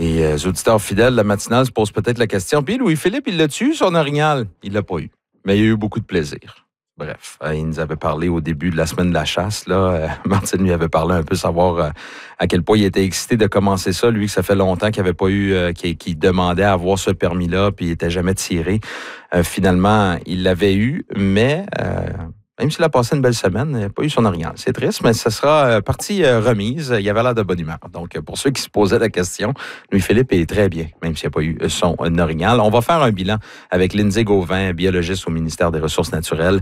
Les auditeurs fidèles de la matinale se posent peut-être la question. Puis Louis-Philippe, il l'a-tu eu, son orignal? Il l'a pas eu. Mais il a eu beaucoup de plaisir. Bref, il nous avait parlé au début de la semaine de la chasse. Martine lui avait parlé un peu, savoir à quel point il était excité de commencer ça. Lui, que ça fait longtemps qu'il n'avait pas eu, qu'il demandait à avoir ce permis-là, puis il n'était jamais tiré. Finalement, il l'avait eu, mais... même s'il a passé une belle semaine, il n'a pas eu son orignal. C'est triste, mais ce sera partie remise. Il avait l'air de bonne humeur. Donc, pour ceux qui se posaient la question, Louis-Philippe est très bien, même s'il n'a pas eu son orignal. On va faire un bilan avec Lindsay Gauvin, biologiste au ministère des Ressources naturelles.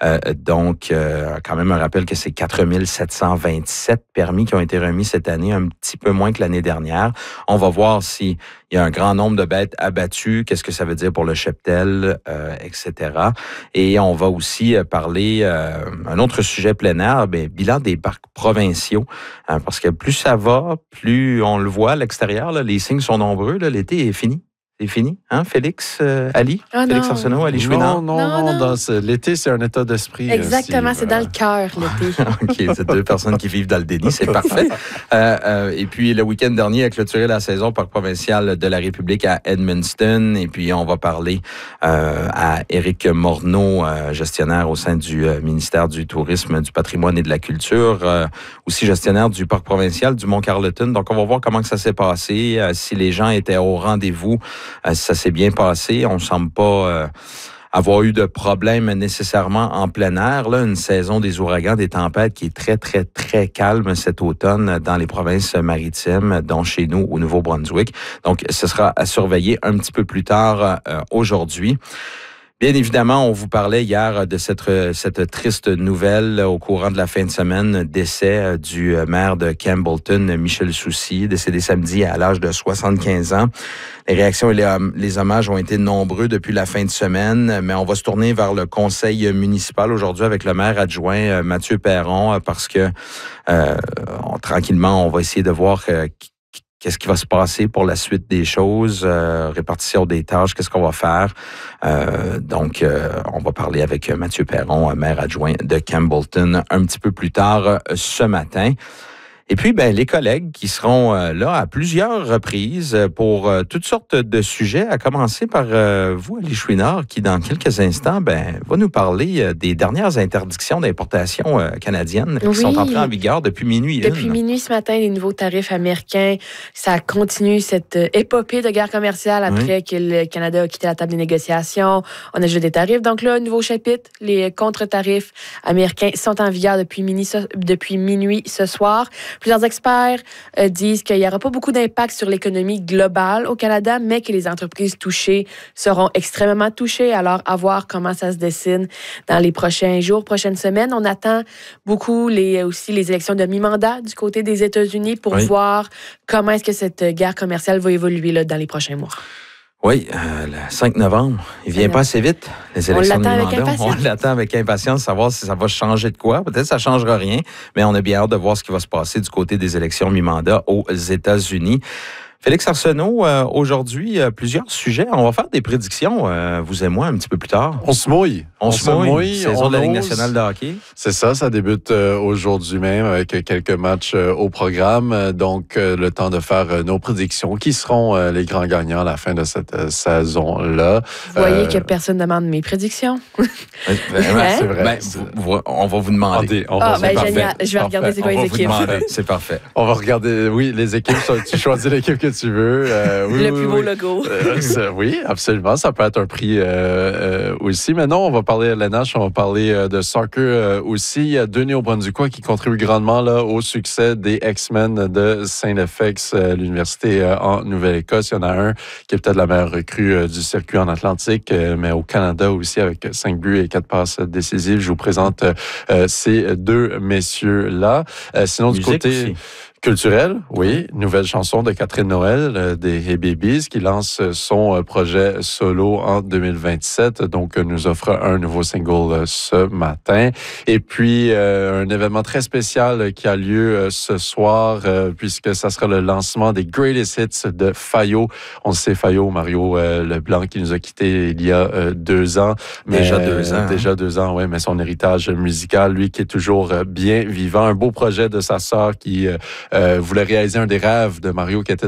Quand même un rappel que c'est 4727 permis qui ont été remis cette année, un petit peu moins que l'année dernière. On va voir s'il y a un grand nombre de bêtes abattues, qu'est-ce que ça veut dire pour le cheptel, etc. Et on va aussi parler un autre sujet plein air, bilan des parcs provinciaux. Parce que plus ça va, plus on le voit à l'extérieur, là, les signes sont nombreux. Là, l'été est fini. C'est fini, hein, Félix, Ali? Félix Arsenault, Ali Chouinard? Non. L'été, c'est un état d'esprit. Exactement, c'est dans le cœur, l'été. OK, c'est deux personnes qui vivent dans le déni, c'est parfait. Et puis, le week-end dernier a clôturé la saison parc provincial de la République à Edmundston. Et puis, on va parler à Éric Morneau, gestionnaire au sein du ministère du Tourisme, du Patrimoine et de la Culture, aussi gestionnaire du parc provincial du Mont-Carleton. Donc, on va voir comment que ça s'est passé, si les gens étaient au rendez-vous. Ça s'est bien passé. On ne semble pas avoir eu de problème nécessairement en plein air. Là, une saison des ouragans, des tempêtes qui est très, très, très calme cet automne dans les provinces maritimes, dont chez nous au Nouveau-Brunswick. Donc, ce sera à surveiller un petit peu plus tard aujourd'hui. Bien évidemment, on vous parlait hier de cette triste nouvelle au courant de la fin de semaine, décès du maire de Campbellton, Michel Soucy, décédé samedi à l'âge de 75 ans. Les réactions et les hommages ont été nombreux depuis la fin de semaine, mais on va se tourner vers le conseil municipal aujourd'hui avec le maire adjoint Mathieu Perron parce que tranquillement, on va essayer de voir qu'est-ce qui va se passer pour la suite des choses, répartition des tâches, qu'est-ce qu'on va faire. On va parler avec Mathieu Perron, maire adjoint de Campbellton, un petit peu plus tard ce matin. Et puis, les collègues qui seront là à plusieurs reprises pour toutes sortes de sujets, à commencer par vous, Ali Chouinard, qui, dans quelques instants, va nous parler des dernières interdictions d'importation canadiennes qui sont entrées en vigueur depuis minuit. Depuis minuit ce matin, les nouveaux tarifs américains, ça continue cette épopée de guerre commerciale après que le Canada a quitté la table des négociations. On ajoute des tarifs. Donc là, nouveau chapitre, les contre-tarifs américains sont en vigueur depuis minuit ce soir. Plusieurs experts disent qu'il n'y aura pas beaucoup d'impact sur l'économie globale au Canada, mais que les entreprises touchées seront extrêmement touchées. Alors, à voir comment ça se dessine dans les prochains jours, prochaines semaines. On attend beaucoup aussi les élections de mi-mandat du côté des États-Unis pour voir comment est-ce que cette guerre commerciale va évoluer là, dans les prochains mois. Oui, le 5 novembre, il vient pas assez vite, les élections de mi-mandat. On l'attend avec impatience, savoir si ça va changer de quoi. Peut-être que ça ne changera rien, mais on a bien hâte de voir ce qui va se passer du côté des élections mi-mandat aux États-Unis. Félix Arsenault, aujourd'hui, plusieurs sujets. On va faire des prédictions, vous et moi, un petit peu plus tard. On se mouille. On se mouille. Saison de la Ligue nationale de hockey. C'est ça débute aujourd'hui même avec quelques matchs au programme. Donc, le temps de faire nos prédictions. Qui seront les grands gagnants à la fin de cette saison-là? Vous voyez que personne ne demande mes prédictions. C'est vrai. On va vous demander. Génial. Je vais regarder c'est quoi les équipes. C'est parfait. On va regarder, les équipes. Tu choisis l'équipe que tu veux. Le plus beau logo. Oui, absolument. Ça peut être un prix aussi. Maintenant, on va parler de l'NH, on va parler de soccer aussi. Il y a deux Néo-Brunswickois qui contribuent grandement là, au succès des X-Men de Saint-FX, l'université en Nouvelle-Écosse. Il y en a un qui est peut-être la meilleure recrue du circuit en Atlantique, mais au Canada aussi avec 5 buts et 4 passes décisives. Je vous présente ces deux messieurs-là. Sinon, Musique du côté... aussi. Culturel, oui. Nouvelle chanson de Catherine Noël des Hey Babies qui lance son projet solo en 2027. Donc, nous offre un nouveau single ce matin. Et puis, un événement très spécial qui a lieu ce soir puisque ça sera le lancement des Greatest Hits de Fayot. On sait Fayot, Mario Leblanc qui nous a quittés il y a 2 ans. Déjà 2 ans. Déjà 2 ans, oui. Mais son héritage musical, lui, qui est toujours bien vivant. Un beau projet de sa sœur qui voulait réaliser un des rêves de Mario qui était